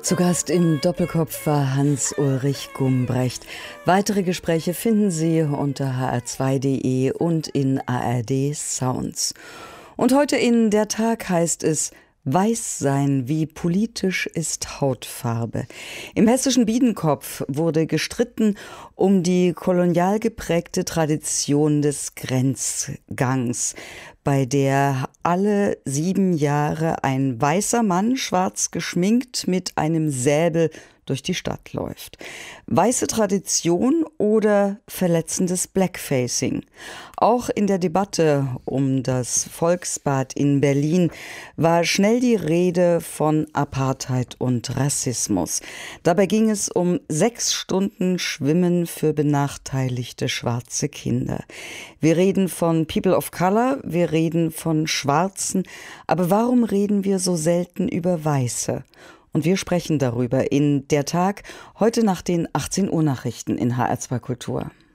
Zu Gast im Doppelkopf war Hans-Ulrich Gumbrecht. Weitere Gespräche finden Sie unter hr2.de und in ARD Sounds. Und heute in Der Tag heißt es: Weiß sein, wie politisch ist Hautfarbe. Im hessischen Biedenkopf wurde gestritten um die kolonial geprägte Tradition des Grenzgangs, bei der alle 7 Jahre ein weißer Mann, schwarz geschminkt, mit einem Säbel durch die Stadt läuft. Weiße Tradition oder verletzendes Blackfacing? Auch in der Debatte um das Volksbad in Berlin war schnell die Rede von Apartheid und Rassismus. Dabei ging es um 6 Stunden Schwimmen für benachteiligte schwarze Kinder. Wir reden von People of Color, wir reden von Schwarzen, aber warum reden wir so selten über Weiße? Und wir sprechen darüber in Der Tag, heute nach den 18 Uhr Nachrichten in HR2 Kultur.